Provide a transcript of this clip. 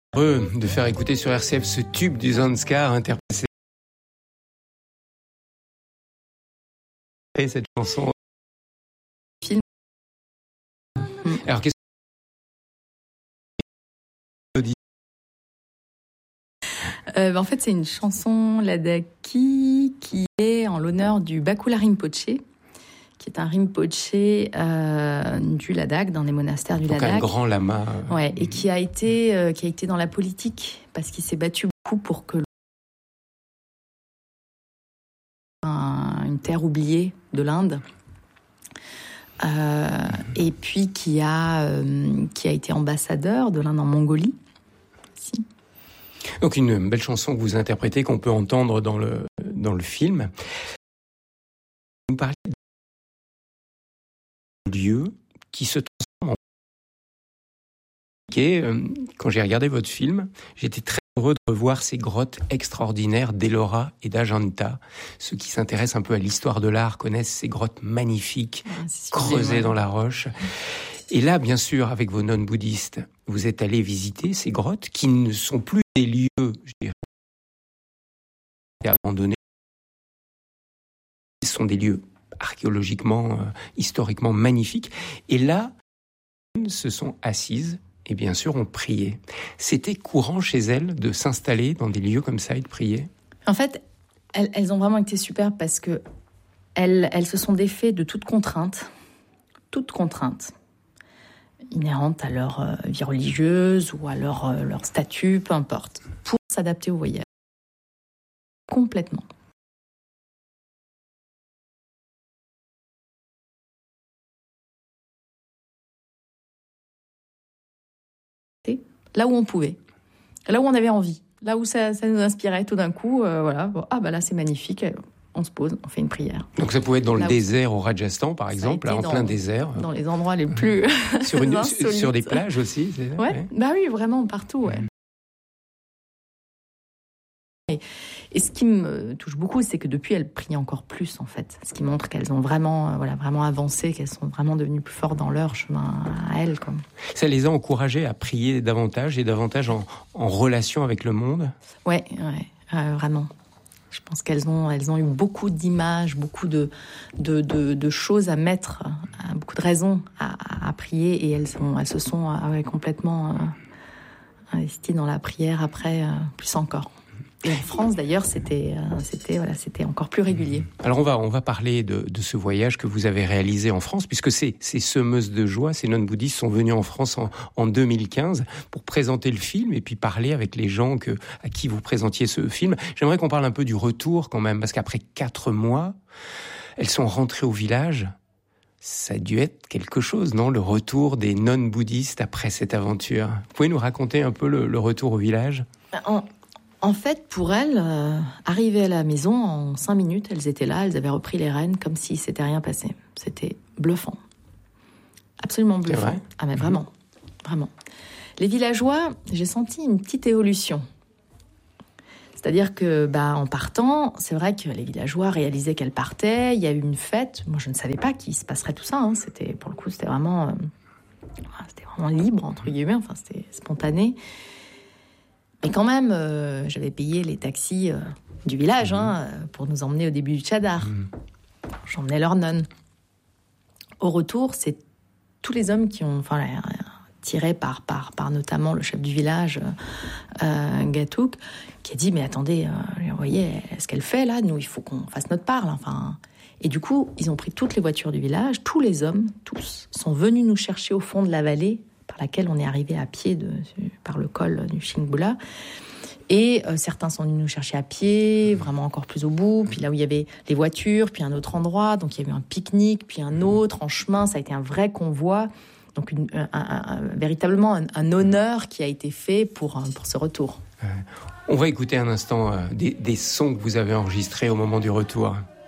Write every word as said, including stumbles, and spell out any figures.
Heureux de faire écouter sur R C F ce tube du Zanskar interprété cette chanson. Film. Alors qu'est-ce que euh, bah, en fait, c'est une chanson ladaki qui est en l'honneur du Bakula Rinpoche, qui est un Rinpoche euh, du Ladakh, dans les monastères du Donc Ladakh. un grand lama. Euh... Ouais, et qui a été euh, qui a été dans la politique parce qu'il s'est battu beaucoup pour que un, une terre oubliée de l'Inde. Euh, et puis qui a euh, qui a été ambassadeur de l'Inde en Mongolie. Si. Donc une belle chanson que vous interprétez, qu'on peut entendre dans le dans le film. Vous parlez de lieu qui se transforme en... Quand j'ai regardé votre film, j'étais très heureux de revoir ces grottes extraordinaires d'Ellora et d'Ajanta. Ceux qui s'intéressent un peu à l'histoire de l'art connaissent ces grottes magnifiques, ah, creusées dans la roche. Et là, bien sûr, avec vos nonnes bouddhistes, vous êtes allés visiter ces grottes qui ne sont plus des lieux, je dirais, abandonnés. Ce sont des lieux archéologiquement, euh, historiquement magnifiques. Et là, elles se sont assises et bien sûr ont prié. C'était courant chez elles de s'installer dans des lieux comme ça et de prier? En fait, elles, elles ont vraiment été superbes parce que elles, elles se sont défaites de toute contrainte, toute contrainte inhérente à leur euh, vie religieuse ou à leur, euh, leur statut, peu importe, pour s'adapter au voyage. Complètement. Là où on pouvait, là où on avait envie, là où ça, ça nous inspirait tout d'un coup, euh, voilà, bon, ah bah là c'est magnifique, on se pose, on fait une prière. Donc ça pouvait être dans là le désert au Rajasthan par exemple, là, en dans, plein désert. Dans les endroits les plus sur, une, sur des plages aussi, c'est ça? Ouais, ouais, bah oui, vraiment partout, ouais. Et, et ce qui me touche beaucoup, c'est que depuis, elles prient encore plus, en fait. Ce qui montre qu'elles ont vraiment, euh, voilà, vraiment avancé, qu'elles sont vraiment devenues plus fortes dans leur chemin à elles. Comme. Ça les a encouragées à prier davantage et davantage en, en relation avec le monde? Ouais, ouais, euh, vraiment. Je pense qu'elles ont, elles ont eu beaucoup d'images, beaucoup de, de, de, de choses à mettre, euh, beaucoup de raisons à, à, à prier, et elles, sont, elles se sont euh, ouais, complètement euh, investies dans la prière après, euh, plus encore. Et en France, d'ailleurs, c'était, euh, c'était, voilà, c'était encore plus régulier. Alors, on va, on va parler de, de ce voyage que vous avez réalisé en France, puisque ces, ces semeuses de joie, ces nonnes bouddhistes sont venues en France en, en deux mille quinze pour présenter le film et puis parler avec les gens que, à qui vous présentiez ce film. J'aimerais qu'on parle un peu du retour quand même, parce qu'après quatre mois, elles sont rentrées au village. Ça a dû être quelque chose, non? Le retour des nonnes bouddhistes après cette aventure. Vous pouvez nous raconter un peu le, le retour au village? en... En fait, pour elles, euh, arrivées à la maison, en cinq minutes, elles étaient là, elles avaient repris les rênes comme si s'était rien passé. C'était bluffant. Absolument bluffant. Ah mais vraiment, mmh. vraiment. Les villageois, j'ai senti une petite évolution. C'est-à-dire que, bah, en partant, c'est vrai que les villageois réalisaient qu'elles partaient, il y a eu une fête. Moi, je ne savais pas qu'il se passerait tout ça. Hein. C'était, pour le coup, c'était vraiment, euh, c'était vraiment libre, entre guillemets, enfin, c'était spontané. Mais quand même, euh, j'avais payé les taxis euh, du village mmh. hein, pour nous emmener au début du Tchadar. Mmh. J'emmenais leurs nonnes. Au retour, c'est tous les hommes qui ont, enfin, tiré par, par, par notamment le chef du village, euh, Gatouk, qui a dit, mais attendez, euh, vous voyez, ce qu'elle fait là, nous, il faut qu'on fasse notre part. Là, enfin. Et du coup, ils ont pris toutes les voitures du village, tous les hommes, tous, sont venus nous chercher au fond de la vallée, par laquelle on est arrivé à pied de, par le col du Shingbula. Et euh, certains sont venus nous chercher à pied, vraiment encore plus au bout, puis là où il y avait les voitures, puis un autre endroit, donc il y a eu un pique-nique, puis un autre en chemin, ça a été un vrai convoi, donc une, un, un, un, véritablement un, un honneur qui a été fait pour, pour ce retour. On va écouter un instant euh, des, des sons que vous avez enregistrés au moment du retour.